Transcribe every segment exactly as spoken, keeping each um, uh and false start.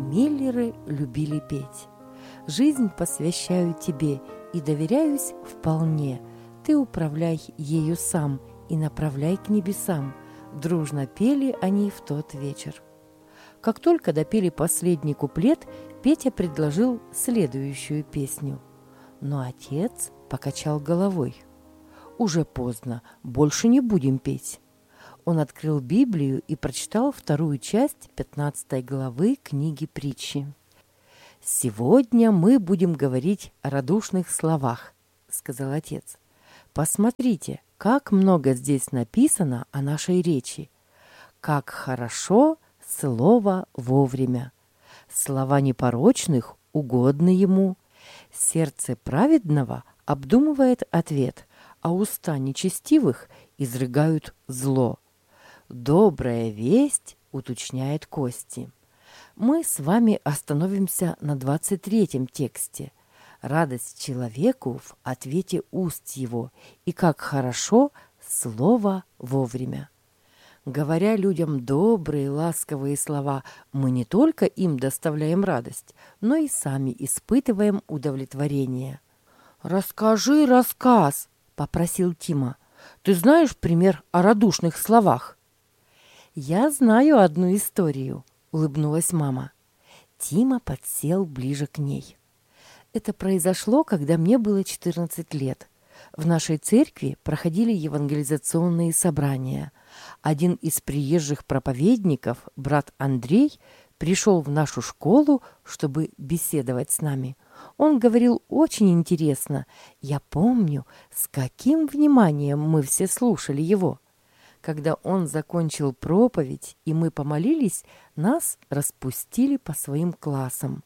Миллеры любили петь. Жизнь посвящаю тебе и доверяюсь вполне. Ты управляй ею сам и направляй к небесам. Дружно пели они в тот вечер. Как только допели последний куплет, Петя предложил следующую песню. Но отец покачал головой. Уже поздно, больше не будем петь. Он открыл Библию и прочитал вторую часть пятнадцатой главы книги Притчи. «Сегодня мы будем говорить о радушных словах», — сказал отец. «Посмотрите, как много здесь написано о нашей речи. Как хорошо слово вовремя. Слова непорочных угодны ему. Сердце праведного обдумывает ответ, а уста нечестивых изрыгают зло. Добрая весть уточняет кости». Мы с вами остановимся на двадцать третьем тексте. «Радость человеку в ответе уст его, и как хорошо слово вовремя». Говоря людям добрые, ласковые слова, мы не только им доставляем радость, но и сами испытываем удовлетворение. «Расскажи рассказ», — попросил Тима. «Ты знаешь пример о радушных словах?» «Я знаю одну историю», — улыбнулась мама. Тима подсел ближе к ней. Это произошло, когда мне было четырнадцать лет. В нашей церкви проходили евангелизационные собрания. Один из приезжих проповедников, брат Андрей, пришел в нашу школу, чтобы беседовать с нами. Он говорил очень интересно. Я помню, с каким вниманием мы все слушали его. Когда он закончил проповедь, и мы помолились, нас распустили по своим классам.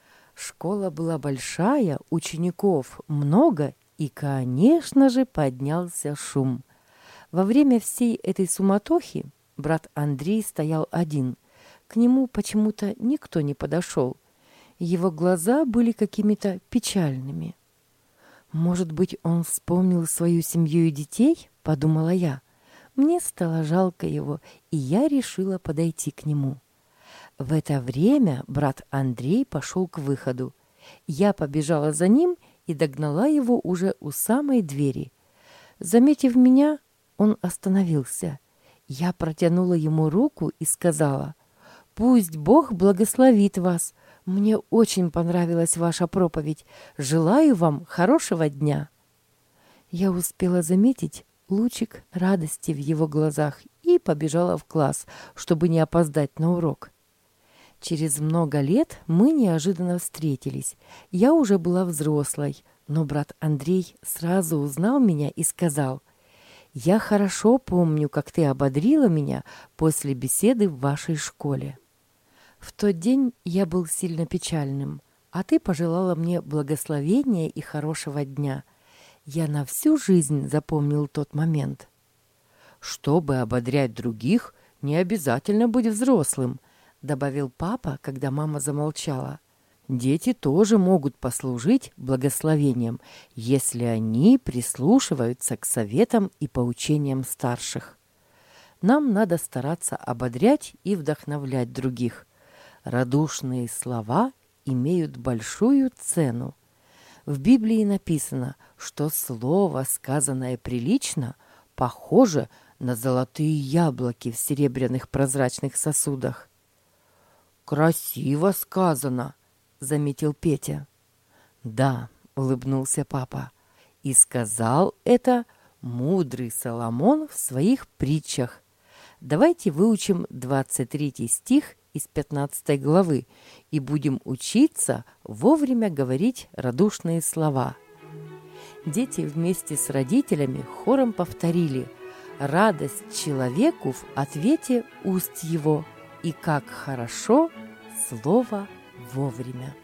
Школа была большая, учеников много, и, конечно же, поднялся шум. Во время всей этой суматохи брат Андрей стоял один. К нему почему-то никто не подошел. Его глаза были какими-то печальными. «Может быть, он вспомнил свою семью и детей?» – подумала я. Мне стало жалко его, и я решила подойти к нему. В это время брат Андрей пошел к выходу. Я побежала за ним и догнала его уже у самой двери. Заметив меня, он остановился. Я протянула ему руку и сказала: «Пусть Бог благословит вас. Мне очень понравилась ваша проповедь. Желаю вам хорошего дня». Я успела заметить лучик радости в его глазах и побежала в класс, чтобы не опоздать на урок. Через много лет мы неожиданно встретились. Я уже была взрослой, но брат Андрей сразу узнал меня и сказал: «Я хорошо помню, как ты ободрила меня после беседы в вашей школе». В тот день я был сильно печальным, а ты пожелала мне благословения и хорошего дня. Я на всю жизнь запомнил тот момент. «Чтобы ободрять других, не обязательно быть взрослым», — добавил папа, когда мама замолчала. «Дети тоже могут послужить благословением, если они прислушиваются к советам и поучениям старших. Нам надо стараться ободрять и вдохновлять других. Радушные слова имеют большую цену. В Библии написано, что слово, сказанное прилично, похоже на золотые яблоки в серебряных прозрачных сосудах». «Красиво сказано», — заметил Петя. «Да», — улыбнулся папа, — «и сказал это мудрый Соломон в своих притчах. Давайте выучим двадцать третий стих из пятнадцатой главы и будем учиться вовремя говорить радушные слова». Дети вместе с родителями хором повторили: «Радость человеку в ответе уст его, и как хорошо слово вовремя».